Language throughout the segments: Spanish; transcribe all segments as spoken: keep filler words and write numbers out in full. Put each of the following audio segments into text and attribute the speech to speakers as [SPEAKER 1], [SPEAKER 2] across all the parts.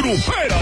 [SPEAKER 1] Grupera.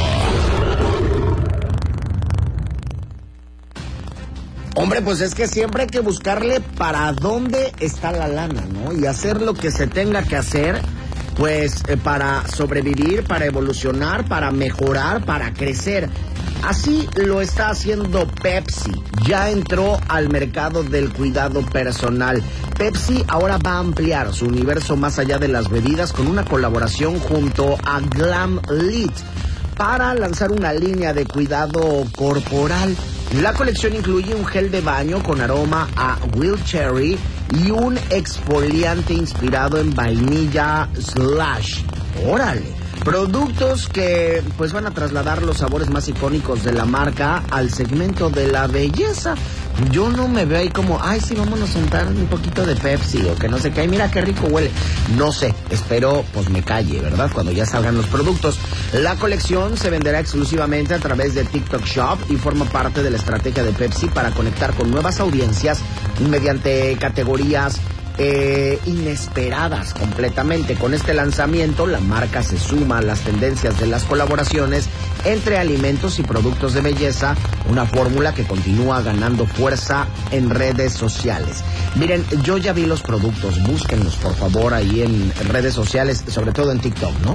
[SPEAKER 2] Hombre, pues es que siempre hay que buscarle para dónde está la lana, ¿no? Y hacer lo que se tenga que hacer, pues eh, para sobrevivir, para evolucionar, para mejorar, para crecer. Así lo está haciendo Pepsi. Ya entró al mercado del cuidado personal. Pepsi ahora va a ampliar su universo más allá de las bebidas con una colaboración junto a Glam Lit para lanzar una línea de cuidado corporal. La colección incluye un gel de baño con aroma a wild cherry y un exfoliante inspirado en vainilla slash. ¡Órale! Productos que pues van a trasladar los sabores más icónicos de la marca al segmento de la belleza. Yo no me veo ahí como, ay, sí, vámonos a sentar un poquito de Pepsi o que no sé qué, ay, mira qué rico huele. No sé, espero pues me calle, ¿verdad? Cuando ya salgan los productos. La colección se venderá exclusivamente a través de TikTok Shop y forma parte de la estrategia de Pepsi para conectar con nuevas audiencias mediante categorías Eh, inesperadas completamente. Con este lanzamiento, la marca se suma a las tendencias de las colaboraciones entre alimentos y productos de belleza, una fórmula que continúa ganando fuerza en redes sociales. Miren, yo ya vi los productos, búsquenlos por favor ahí en redes sociales, sobre todo en TikTok, ¿no?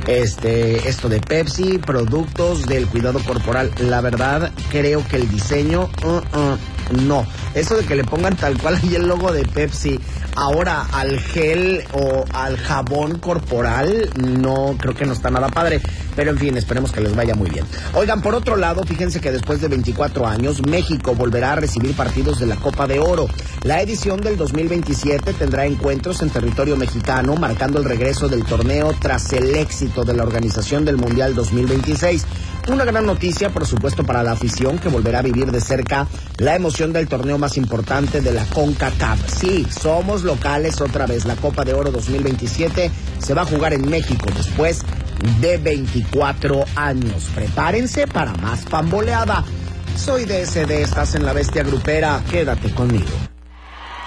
[SPEAKER 2] Este, esto de Pepsi, productos del cuidado corporal, la verdad creo que el diseño, uh, uh, no, eso de que le pongan tal cual ahí el logo de Pepsi ahora al gel o al jabón corporal, no, creo que no está nada padre, pero en fin, esperemos que les vaya muy bien. Oigan, por otro lado, fíjense que después de veinticuatro años, México volverá a recibir partidos de la Copa de Oro. La edición del dos mil veintisiete tendrá encuentros en territorio mexicano, marcando el regreso del torneo tras el éxito de la organización del Mundial dos mil veintiséis. Una gran noticia, por supuesto, para la afición que volverá a vivir de cerca la emoción del torneo más importante de la CONCACAF. Sí, somos locales otra vez. La Copa de Oro dos mil veintisiete se va a jugar en México después de veinticuatro años. Prepárense para más pamboleada. Soy D S D, estás en La Bestia Grupera. Quédate conmigo.